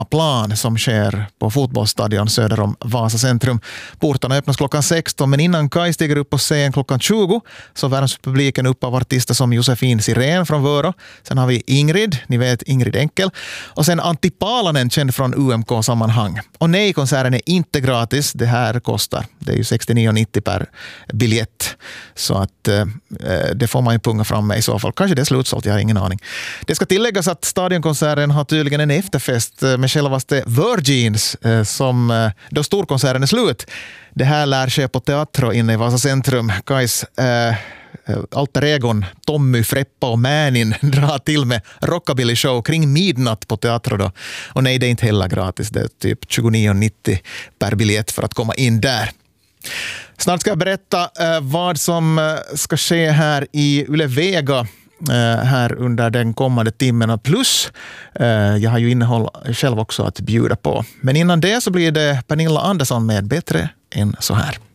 plan som sker på fotbollsstadion söder om Vasa centrum. Portarna öppnas klockan 16, men innan Kaj stiger upp på scen klockan 20 så värms publiken upp av artister som Josefin Sirén från Vörå. Sen har vi Ingrid, ni vet Ingrid Enkel. Och sen Antti Paalanen, känd från UMK-sammanhang. Och nej, konserten är inte gratis. Det här kostar. Det är ju 69,90 per biljett. Så att det får man ju punga fram med i så fall. Kanske det är slutsålt, jag har ingen aning. Det ska tilläggas att stadionkonserten har tydligen en efterfest med självaste Virgins som då storkonserten är slut. Det här lär ske på Teatro inne i Vasa centrum. Kajs alter egon Tommy, Freppa och Mänin drar till med rockabilly show kring midnatt på Teatro då. Och nej, det är inte heller gratis. Det är typ 29,90 per biljett för att komma in där. Snart ska jag berätta vad som ska ske här i Yle Vega här under den kommande timmen. Plus jag har ju innehåll själv också att bjuda på. Men innan det så blir det Pernilla Andersson med Bättre än så här.